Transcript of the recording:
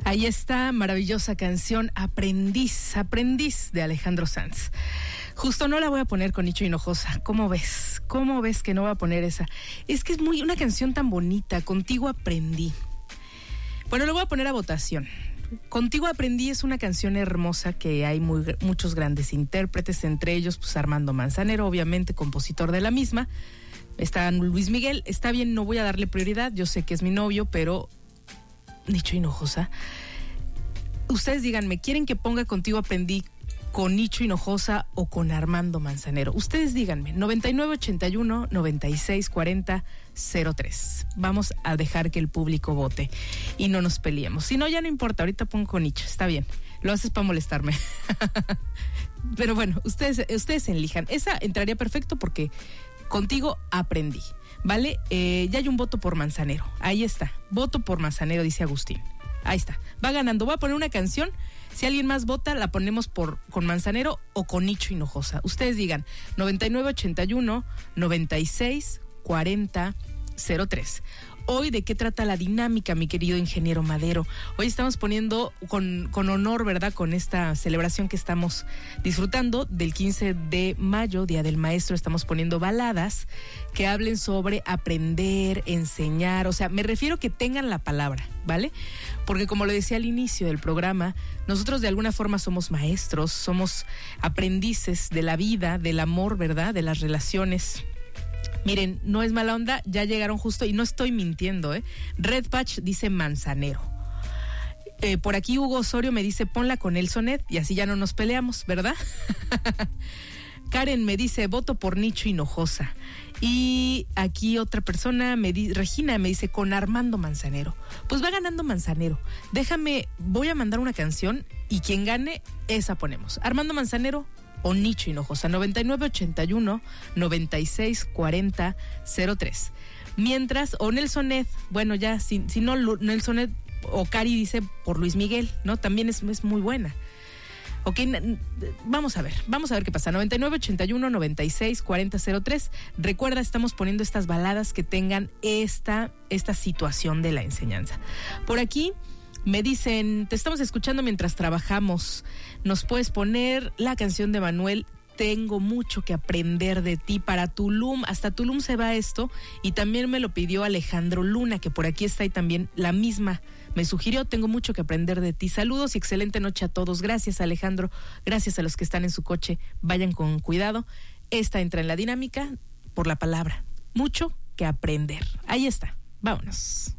Ahí está, maravillosa canción, Aprendiz de Alejandro Sanz. Justo no la voy a poner con Nicho Hinojosa. ¿Cómo ves? ¿Cómo ves que no voy a poner esa? Es que es una canción tan bonita, Contigo Aprendí. Bueno, lo voy a poner a votación. Contigo Aprendí es una canción hermosa que hay muchos grandes intérpretes, entre ellos pues Armando Manzanero, obviamente compositor de la misma. Está Luis Miguel, está bien, no voy a darle prioridad, yo sé que es mi novio, pero Nicho Hinojosa. Ustedes díganme, ¿quieren que ponga Contigo Aprendí con Nicho Hinojosa o con Armando Manzanero? Ustedes díganme, 9981-9640-03. Vamos a dejar que el público vote y no nos peleemos. Si no, ya no importa, ahorita pongo con Nicho, está bien. Lo haces para molestarme. Pero bueno, ustedes elijan. Esa entraría perfecto porque Contigo Aprendí, ¿vale? Ya hay un voto por Manzanero. Ahí está, voto por Manzanero, dice Agustín. Ahí está, va ganando. Voy a poner una canción. Si alguien más vota, la ponemos con Manzanero o con Nicho Hinojosa. Ustedes digan, 9981-9640-03. Hoy, ¿de qué trata la dinámica, mi querido ingeniero Madero? Hoy estamos poniendo con honor, ¿verdad?, con esta celebración que estamos disfrutando del 15 de mayo, Día del Maestro. Estamos poniendo baladas que hablen sobre aprender, enseñar. O sea, me refiero que tengan la palabra, ¿vale? Porque como lo decía al inicio del programa, nosotros de alguna forma somos maestros, somos aprendices de la vida, del amor, ¿verdad?, de las relaciones. Miren, no es mala onda, ya llegaron justo, y no estoy mintiendo, Red Patch dice Manzanero. Por aquí Hugo Osorio me dice, ponla con el Sonet, y así ya no nos peleamos, ¿verdad? Karen me dice, voto por Nicho Hinojosa. Y aquí otra persona, Regina me dice, con Armando Manzanero. Pues va ganando Manzanero. Voy a mandar una canción, y quien gane, esa ponemos. Armando Manzanero o Nicho Hinojosa, 9981-9640-03. Mientras, o Nelsonet, bueno, ya, si no, Nelsonet o Cari dice por Luis Miguel, ¿no? También es muy buena. Ok, vamos a ver qué pasa. 9981-9640-03. Recuerda, estamos poniendo estas baladas que tengan esta situación de la enseñanza. Por aquí me dicen, te estamos escuchando mientras trabajamos. Nos puedes poner la canción de Manuel, Tengo mucho que aprender de ti, para Tulum. Hasta Tulum se va esto. Y también me lo pidió Alejandro Luna, que por aquí está, y también la misma me sugirió, Tengo mucho que aprender de ti. Saludos y excelente noche a todos. Gracias, Alejandro. Gracias a los que están en su coche. Vayan con cuidado. Esta entra en la dinámica por la palabra. Mucho que aprender. Ahí está. Vámonos.